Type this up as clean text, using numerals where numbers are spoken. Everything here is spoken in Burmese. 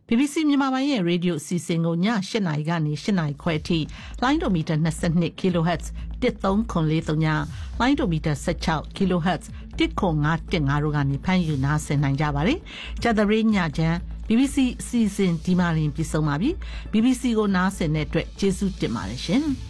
BBC မြန်မာပိုင်းရဲ့ရေဒီယိုအစီအစဉ်ကိုည8:00နာရီကနေ8:00နာရီခွဲအထိလိုင်းဒိုမီတာ22 kHz 13943ညလိုင်းဒိုမီတာ16 kHz 10515တို့ကနေဖမ်းယူနားဆင်နိုင်ကြပါတယ်။ကြာသပတေးညချမ်း BBC အစီအစဉ်ဒီမှာရင်ပြဆုံးပါပြီ။ BBC ကိုနားဆင်တဲ့အတွက်ကျေးဇူးတင်ပါတယ်ရှင်။